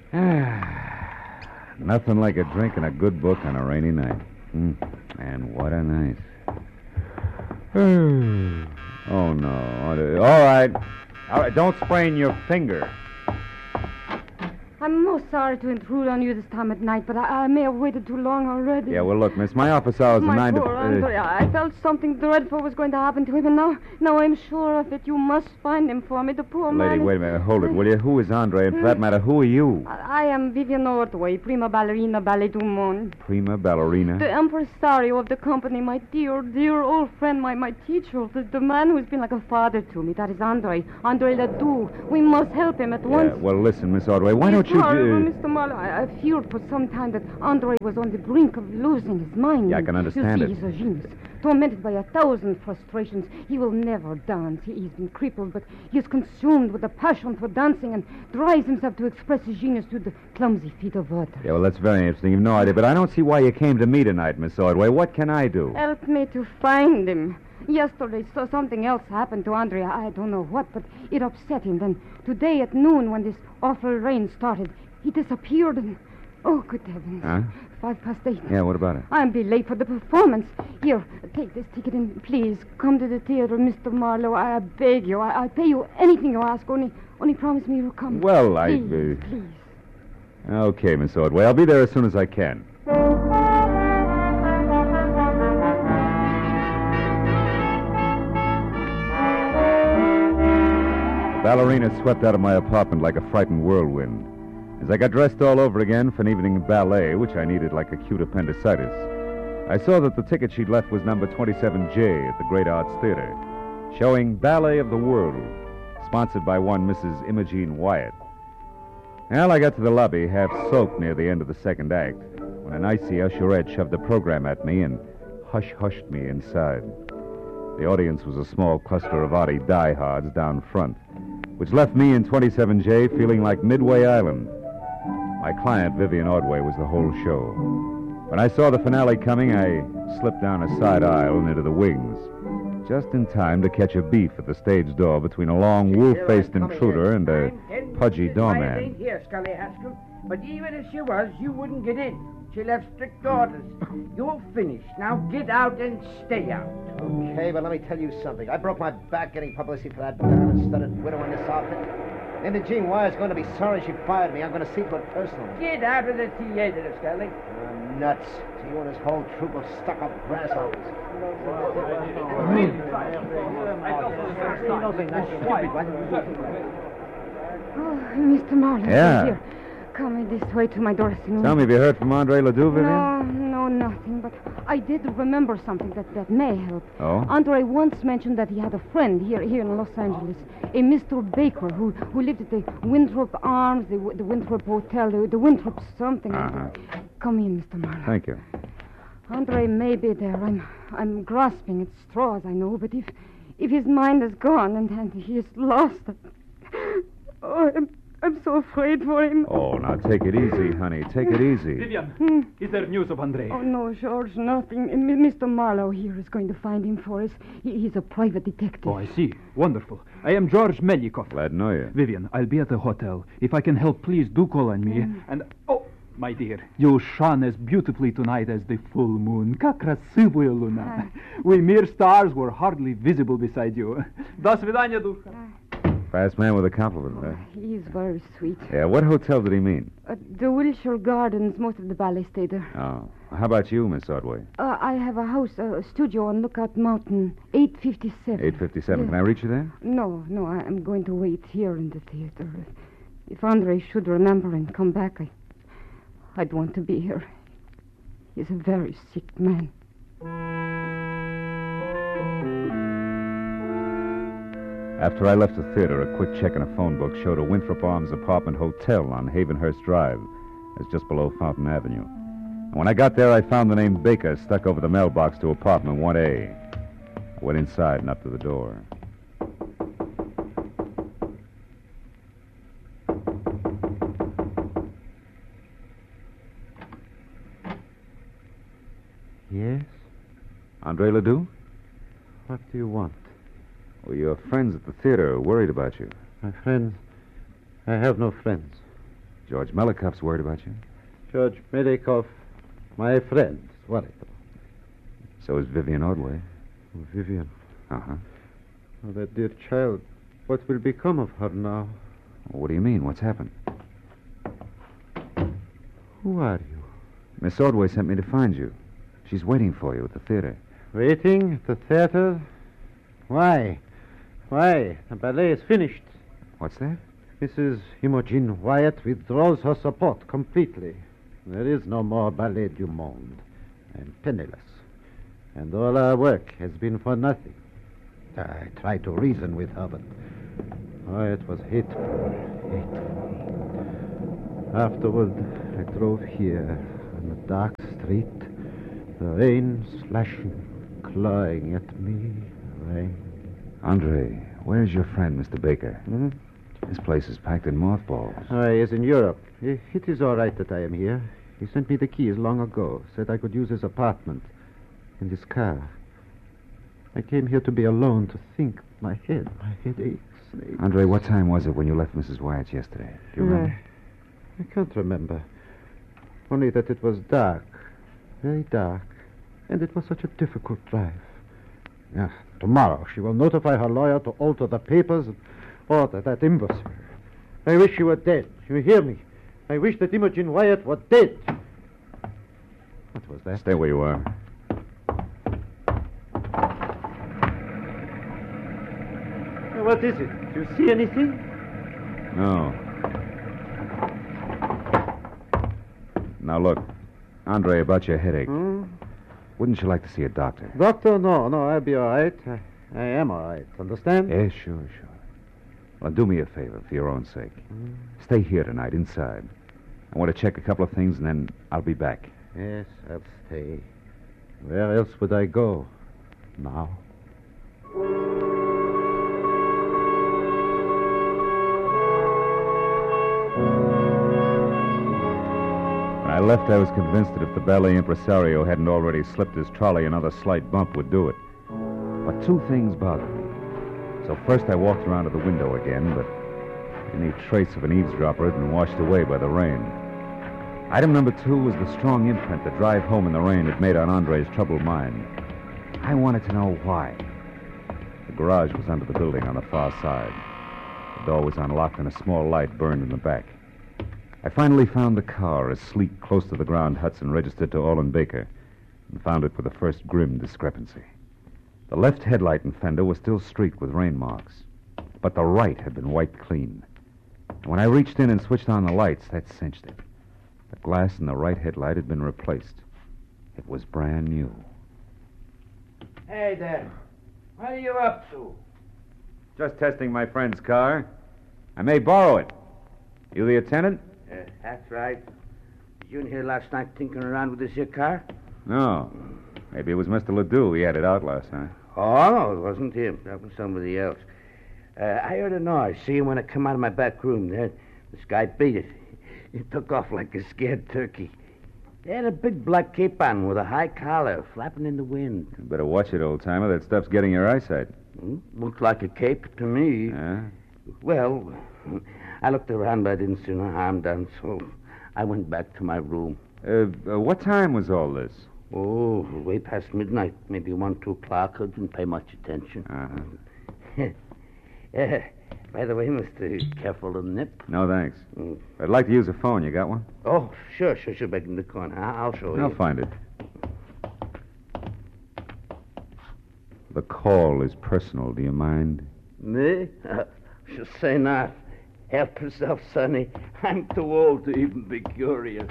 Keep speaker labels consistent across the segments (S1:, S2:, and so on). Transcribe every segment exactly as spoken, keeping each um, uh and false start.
S1: Nothing like a drink and a good book on a rainy night. Mm. And what a night. Oh, no. All right. All right, don't sprain your finger.
S2: I'm most sorry to intrude on you this time at night, but I, I may have waited too long already.
S1: Yeah, well, look, miss, my office hours are
S2: my
S1: nine
S2: poor
S1: to... Uh,
S2: Andre, I felt something dreadful was going to happen to him, and now, now I'm sure of it. You must find him for me, the poor man.
S1: Lady, wait a minute. Hold it, will you? Who is Andre? And for that matter, who are you?
S2: I, I am Vivian Ordway, prima ballerina ballet du monde.
S1: Prima ballerina?
S2: The impresario of the company, my dear, dear old friend, my, my teacher, the, the man who's been like a father to me. That is Andre. Andre Ledoux. We must help him at once.
S1: Yeah, well, listen, Miss Ordway, why don't you...
S2: Horrible,
S1: Uh...
S2: Mister Marlowe, I, I feared for some time that Andre was on the brink of losing his mind.
S1: Yeah, I can understand
S2: you see,
S1: it.
S2: He's a genius, tormented by a thousand frustrations. He will never dance. He, he's been crippled, but he is consumed with a passion for dancing and drives himself to express his genius to the clumsy feet of others.
S1: Yeah, well, that's very interesting. You've no idea, but I don't see why you came to me tonight, Miss Ordway. What can I do?
S2: Help me to find him. Yesterday, so something else happened to Andre. I don't know what, but it upset him. Then today at noon, when this awful rain started, he disappeared and... Oh, good heavens.
S1: Huh?
S2: Five past eight.
S1: Yeah, what about it?
S2: I'll be late for the performance. Here, take this ticket and please come to the theater, Mister Marlowe. I, I beg you. I, I'll pay you anything you ask. Only only promise me you'll come.
S1: Well, I...
S2: Please,
S1: uh...
S2: please.
S1: Okay, Miss Ordway. I'll be there as soon as I can. The ballerina swept out of my apartment like a frightened whirlwind. As I got dressed all over again for an evening ballet, which I needed like acute appendicitis, I saw that the ticket she'd left was number twenty-seven J at the Great Arts Theater, showing Ballet of the World, sponsored by one Missus Imogene Wyatt. Well, I got to the lobby, half soaked near the end of the second act, when an icy usherette shoved the program at me and hush-hushed me inside. The audience was a small cluster of Artie diehards down front, which left me in twenty-seven J feeling like Midway Island. My client, Vivian Ordway, was the whole show. When I saw the finale coming, I slipped down a side aisle and into the wings, just in time to catch a beef at the stage door between a long, wolf-faced intruder and a pudgy doorman.
S3: I ain't here, Scully Haskell, but even if she was, you wouldn't get in. She left strict orders. You're finished. Now get out and stay out.
S4: Okay, but let me tell you something. I broke my back getting publicity for that diamond-studded widow in this outfit. Imogene Wyatt's going to be sorry she fired me. I'm going to see to it personally.
S3: Get out of the theater, Scully.
S4: I'm nuts. To you and this whole troop of stuck-up grasshoppers.
S2: Oh, Mister Marlowe.
S1: Yeah.
S2: Here. Come this way to my dressing room.
S1: Tell me, have you heard from Andre Ledoux, Vivian?
S2: No, no, nothing. But I did remember something that, that may help.
S1: Oh?
S2: Andre once mentioned that he had a friend here here in Los Angeles, a Mister Baker, who, who lived at the Winthrop Arms, the, the Winthrop Hotel, the, the Winthrop something.
S1: Uh-huh.
S2: Come in, Mister Marlowe.
S1: Thank you.
S2: Andre may be there. I'm I'm grasping at straws, I know, but if if his mind is gone and, and he is lost, oh, I'm, I'm so afraid for him.
S1: Oh, now take it easy, honey. Take it easy.
S5: Vivian,
S2: Hmm.
S5: is there news of Andre?
S2: Oh, no, George, nothing. M- Mister Marlowe here is going to find him for us. He, he's a private detective.
S5: Oh, I see. Wonderful. I am George Melikov.
S1: Glad to know you.
S5: Vivian, I'll be at the hotel. If I can help, please do call on me.
S2: Mm.
S5: And, oh, my dear, you shone as beautifully tonight as the full moon. Как красивая луна. We mere stars were hardly visible beside you. До свидания, душа.
S1: Fast man with a compliment, huh?
S2: He's very sweet.
S1: Yeah, what hotel did he mean?
S2: Uh, the Wilshire Gardens, most of the ballet stay there.
S1: Oh. How about you, Miss Ordway?
S2: Uh, I have a house, a studio on Lookout Mountain, eight fifty-seven.
S1: eight fifty-seven.
S2: Yeah.
S1: Can I reach you there?
S2: No, no, I- I'm going to wait here in the theater. If Andre should remember and come back, I, I'd want to be here. He's a very sick man.
S1: After I left the theater, a quick check in a phone book showed a Winthrop Arms apartment hotel on Havenhurst Drive. It's just below Fountain Avenue. And when I got there, I found the name Baker stuck over the mailbox to apartment one A. I went inside and up to the door.
S6: Yes?
S1: Andre Ledoux?
S6: What do you want?
S1: Well, your friends at the theater are worried about you.
S6: My friends? I have no friends.
S1: George Melikoff's worried about you.
S6: George Melikoff, my friend, is worried.
S1: So is Vivian Ordway.
S6: Vivian.
S1: Uh-huh.
S6: Oh, that dear child. What will become of her now?
S1: What do you mean? What's happened?
S6: Who are you?
S1: Miss Ordway sent me to find you. She's waiting for you at the theater.
S6: Waiting at the theater? Why? Why? The ballet is finished.
S1: What's that?
S6: Missus Imogen Wyatt withdraws her support completely. There is no more Ballet du Monde. I'm penniless. And all our work has been for nothing. I tried to reason with her, but oh, it was hateful, hateful. Afterward, I drove here on the dark street, the rain slashing, clawing at me, rain.
S1: Andre, where's your friend, Mister Baker?
S6: Hmm?
S1: This place is packed in mothballs.
S6: Oh, he is in Europe. It is all right that I am here. He sent me the keys long ago, said I could use his apartment and his car. I came here to be alone, to think. My head, my head aches. aches.
S1: Andre, what time was it when you left Missus Wyatt's yesterday? Do you remember?
S6: I, I can't remember. Only that it was dark, very dark, and it was such a difficult drive. Yeah, tomorrow she will notify her lawyer to alter the papers and order that imbecile. I wish she were dead. You hear me? I wish that Imogen Wyatt were dead. What was that?
S1: Stay where you are.
S6: What is it? Do you see anything?
S1: No. Now, look. Andre, about your headache.
S6: Hmm?
S1: Wouldn't you like to see a doctor?
S6: Doctor? No, no, I'll be all right. I, I am all right. Understand?
S1: Yes, sure, sure. Well, do me a favor, for your own sake.
S6: Hmm?
S1: Stay here tonight, inside. I want to check a couple of things, and then I'll be back.
S6: Yes, I'll stay. Where else would I go now?
S1: When I left, I was convinced that if the ballet impresario hadn't already slipped his trolley, another slight bump would do it. But two things bothered me. So first I walked around to the window again, but any trace of an eavesdropper had been washed away by the rain. Item number two was the strong imprint the drive home in the rain had made on Andre's troubled mind. I wanted to know why. The garage was under the building on the far side. The door was unlocked and a small light burned in the back. I finally found the car, a sleek, close-to-the-ground Hudson registered to Olin Baker, and found it with the first grim discrepancy. The left headlight and fender were still streaked with rain marks, but the right had been wiped clean. And when I reached in and switched on the lights, that cinched it. The glass in the right headlight had been replaced. It was brand new.
S3: Hey there. What are you up to?
S1: Just testing my friend's car. I may borrow it. You the attendant?
S3: Uh, that's right. You in here last night tinkering around with this here car?
S1: No. Maybe it was Mister Ledoux. He had it out last night.
S3: Oh, no, it wasn't him. That was somebody else. Uh, I heard a noise. See him when I come out of my back room there. This guy beat it. He took off like a scared turkey. He had a big black cape on with a high collar, flapping in the wind.
S1: You better watch it, old-timer. That stuff's getting your eyesight.
S3: Hmm? Looked like a cape to me.
S1: Huh?
S3: Well, I looked around, but I didn't see no harm done, so I went back to my room.
S1: Uh, uh, what time was all this?
S3: Oh, way past midnight, maybe one, two o'clock. I didn't pay much attention.
S1: Uh-huh.
S3: uh, by the way, Mister Careful of nip.
S1: No, thanks.
S3: Mm.
S1: I'd like to use a phone. You got one?
S3: Oh, sure, sure, sure. Back in the corner. I- I'll show you.
S1: I'll find it. The call is personal. Do you mind?
S3: Me? Uh, should say not. Help yourself, Sonny. I'm too old to even be curious.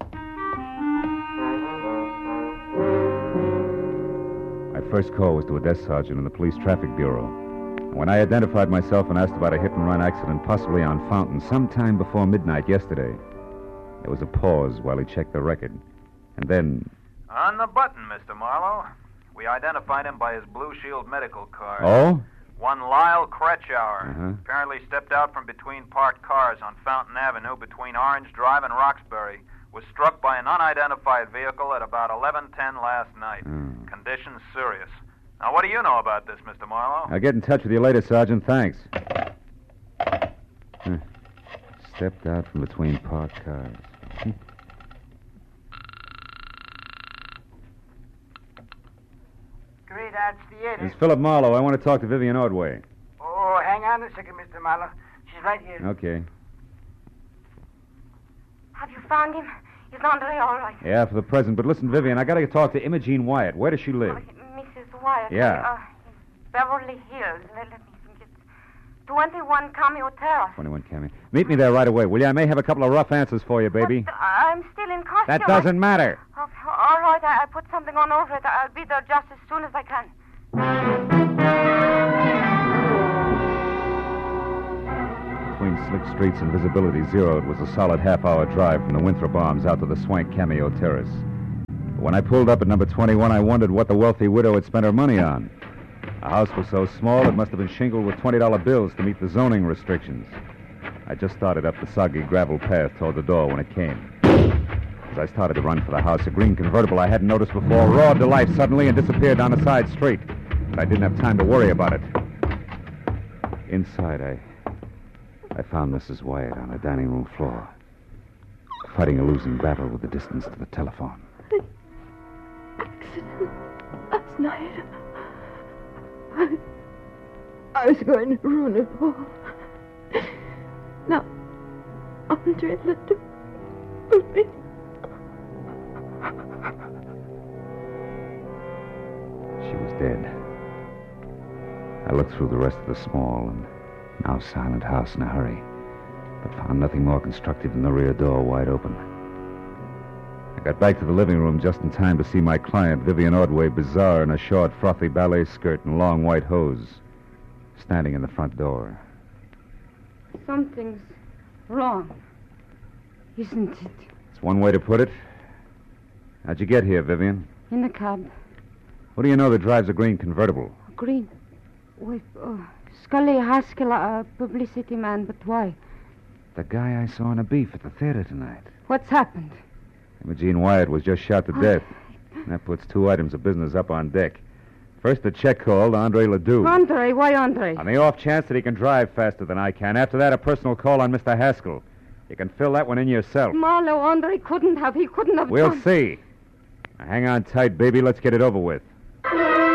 S1: My first call was to a desk sergeant in the police traffic bureau. When I identified myself and asked about a hit-and-run accident possibly on Fountain sometime before midnight yesterday, there was a pause while he checked the record. And then...
S7: On the button, Mister Marlowe. We identified him by his Blue Shield medical card.
S1: Oh?
S7: One Lyle Kretschauer.
S1: Uh-huh.
S7: Apparently stepped out from between parked cars on Fountain Avenue between Orange Drive and Roxbury. Was struck by an unidentified vehicle at about eleven ten last night.
S1: Hmm.
S7: Condition serious. Now, what do you know about this, Mister Marlowe?
S1: I'll get in touch with you later, Sergeant. Thanks. Huh. stepped out from between parked cars.
S8: Great Arts Theater.
S1: It's Philip Marlowe. I want to talk to Vivian Ordway.
S8: Oh, hang on a second, Mister Marlowe. She's right here.
S1: Okay.
S2: Have you found him? Is Andre all right?
S1: Yeah, for the present. But listen, Vivian, I got to talk to Imogene Wyatt. Where does she live?
S2: Oh, Missus Wyatt.
S1: Yeah.
S2: Uh, Beverly Hills. Let, let me think. It's twenty-one Cameo Terrace.
S1: twenty-one Cameo. Meet me there right away, will you? I may have a couple of rough answers for you, baby.
S2: But, uh, I'm still in costume.
S1: That doesn't matter.
S2: Oh, all right, I, I put something on over it. I'll be there just as soon as I can.
S1: Between slick streets and visibility zeroed was a solid half-hour drive from the Winthrop Arms out to the swank Cameo Terrace. But when I pulled up at number twenty-one, I wondered what the wealthy widow had spent her money on. The house was so small it must have been shingled with twenty dollar bills to meet the zoning restrictions. I just started up the soggy gravel path toward the door when it came. As I started to run for the house, a green convertible I hadn't noticed before roared to life suddenly and disappeared down a side street. But I didn't have time to worry about it. Inside, I... I found Missus Wyatt on the dining room floor, fighting a losing battle with the distance to the telephone.
S9: Accident last night. I, I was going to ruin it all. Now, Andre let them put me.
S1: She was dead. I looked through the rest of the small and now silent house in a hurry, but found nothing more constructive than the rear door wide open. I got back to the living room just in time to see my client, Vivian Ordway, bizarre in a short, frothy ballet skirt and long white hose, standing in the front door.
S2: Something's wrong, isn't it?
S1: It's one way to put it. How'd you get here, Vivian?
S2: In the cab.
S1: What do you know that drives a green convertible?
S2: Green. With uh, Scully Haskell, a publicity man, but why?
S1: The guy I saw in a beef at the theater tonight.
S2: What's happened?
S1: Imogene Wyatt was just shot to death. That puts two items of business up on deck. First, a check call to Andre Ledoux.
S2: Andre? Why Andre?
S1: On the off chance that he can drive faster than I can. After that, a personal call on Mister Haskell. You can fill that one in yourself.
S2: Marlowe, Andre couldn't have. He couldn't have
S1: We'll
S2: done...
S1: see. Now, hang on tight, baby. Let's get it over with.